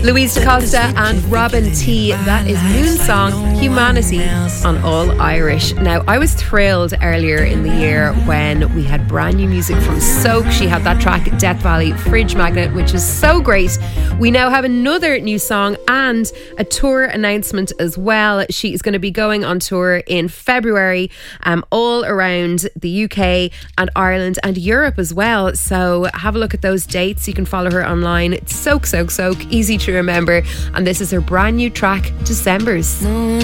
Louise DaCosta and Robin T. That is Moonsong, Humanity on All Irish. Now, I was thrilled earlier in the year when we had brand new music from Soak. She had that track, Death Valley Fridge Magnet, which is so great. We now have another new song and a tour announcement as well. She is going to be going on tour in February, all around the UK and Ireland and Europe as well. So have a look at those dates. You can follow her online. It's Soak, easy to remember. And this is her brand new track, Decembers.